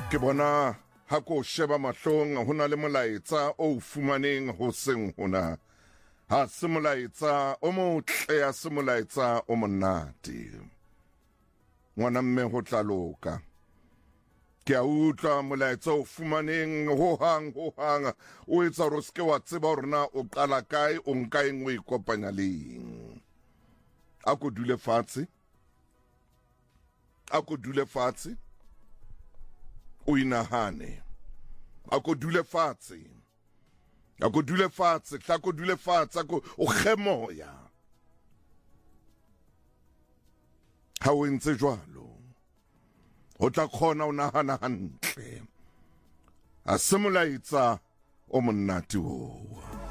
Ke bona ha ko sheba mahlong ho na le molaetsa o fumaneng ho seng hona. Ha se molaetsa o motle, ha se molaetsa o monate. Ngwana mme ho tla loka. Ke a utlwa molaetsa o fumaneng ho hang o etsa hore se ke wa tseba hore na o qala kae o nka eng o ikopanya leng. A ko dule fatshe o inahane. A ko dule fatshe tla ko dule fatshe o kgemoya. Ha o entse jwalo o tla khona o nahana hantle. A se molaetsa o monate o.